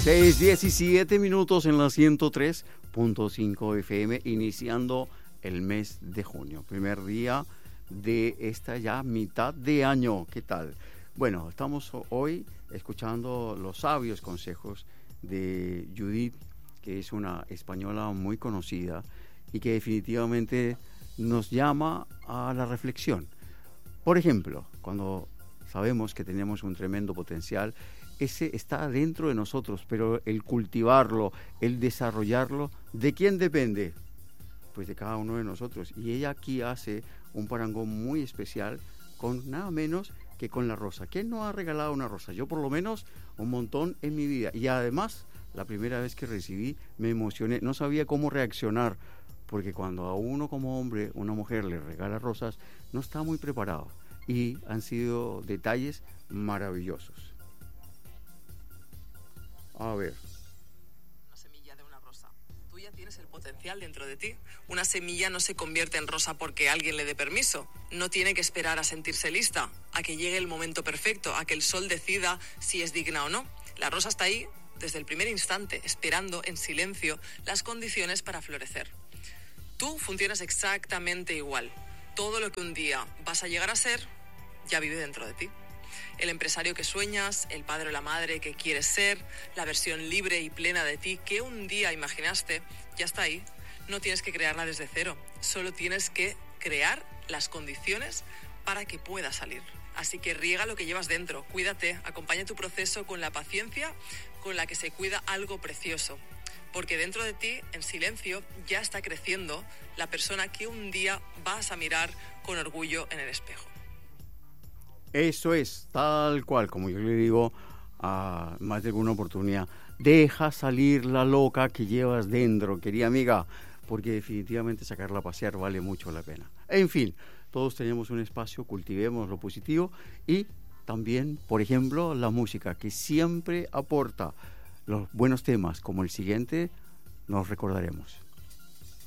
6:17 en la 103.5 FM, iniciando el mes de junio, primer día de esta ya mitad de año. ¿Qué tal? Bueno, estamos hoy escuchando los sabios consejos de Judith, que es una española muy conocida y que definitivamente nos llama a la reflexión. Por ejemplo, cuando sabemos que tenemos un tremendo potencial, ese está dentro de nosotros, pero el cultivarlo, el desarrollarlo, ¿de quién depende? Pues de cada uno de nosotros. Y ella aquí hace un parangón muy especial con nada menos que con la rosa. ¿Quién no ha regalado una rosa? Yo por lo menos un montón en mi vida. Y además, la primera vez que recibí me emocioné, no sabía cómo reaccionar, porque cuando a uno como hombre, una mujer le regala rosas, no está muy preparado. Y han sido detalles maravillosos. A ver. Una semilla de una rosa. Tú ya tienes el potencial dentro de ti. Una semilla no se convierte en rosa porque alguien le dé permiso. No tiene que esperar a sentirse lista, a que llegue el momento perfecto, a que el sol decida si es digna o no. La rosa está ahí desde el primer instante, esperando en silencio las condiciones para florecer. Tú funcionas exactamente igual. Todo lo que un día vas a llegar a ser, ya vive dentro de ti. El empresario que sueñas, el padre o la madre que quieres ser, la versión libre y plena de ti que un día imaginaste, ya está ahí. No tienes que crearla desde cero, solo tienes que crear las condiciones para que pueda salir. Así que riega lo que llevas dentro, cuídate, acompaña tu proceso con la paciencia con la que se cuida algo precioso. Porque dentro de ti, en silencio, ya está creciendo la persona que un día vas a mirar con orgullo en el espejo. Eso es, tal cual, como yo le digo a más de alguna oportunidad, deja salir la loca que llevas dentro, querida amiga, porque definitivamente sacarla a pasear vale mucho la pena. En fin, todos tenemos un espacio, cultivemos lo positivo y también, por ejemplo, la música, que siempre aporta los buenos temas, como el siguiente, nos recordaremos.